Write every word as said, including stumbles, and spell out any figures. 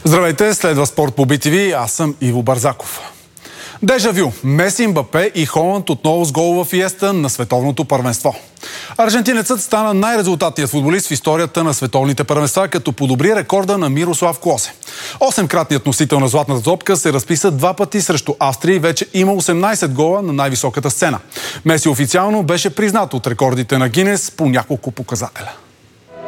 Здравейте, следва Спорт по Би Ти Ви, аз съм Иво Барзаков. Дежавю. Меси, Мбапе и Холанд отново с голова фиеста на световното първенство. Аржентинецът стана най-резултатният футболист в историята на световните първенства, като подобри рекорда на Мирослав Клосе. Осемкратният носител на златната топка се разписа два пъти срещу Австрия и вече има осемнайсет гола на най-високата сцена. Меси официално беше признат от рекордите на Гинес по няколко показателя.